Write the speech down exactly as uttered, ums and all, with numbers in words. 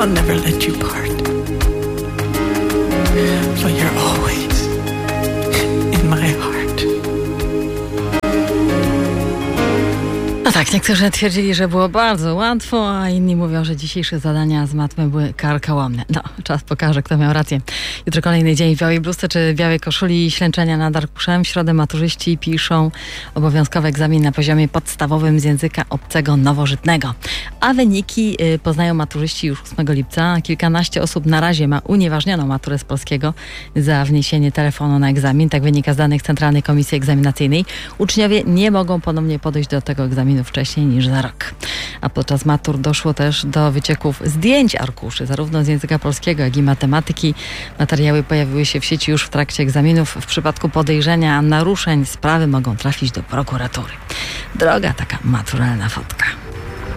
I'll never let you part. For you're always in my heart. No tak, niektórzy twierdzili, że było bardzo łatwo, a inni mówią, że dzisiejsze zadania z matmy były karkołomne. No, czas pokaże, kto miał rację. Jutro kolejny dzień w białej bluzce czy białej koszuli, ślęczenia nad arkuszem. W środę maturzyści piszą obowiązkowy egzamin na poziomie podstawowym z języka obcego nowożytnego. A wyniki y, poznają maturzyści już ósmego lipca. Kilkanaście osób na razie ma unieważnioną maturę z polskiego za wniesienie telefonu na egzamin. Tak wynika z danych Centralnej Komisji Egzaminacyjnej. Uczniowie nie mogą ponownie podejść do tego egzaminu wcześniej niż za rok. A podczas matur doszło też do wycieków zdjęć arkuszy, zarówno z języka polskiego, jak i matematyki. Materiały pojawiły się w sieci już w trakcie egzaminów. W przypadku podejrzenia naruszeń sprawy mogą trafić do prokuratury. Droga taka maturalna fotka.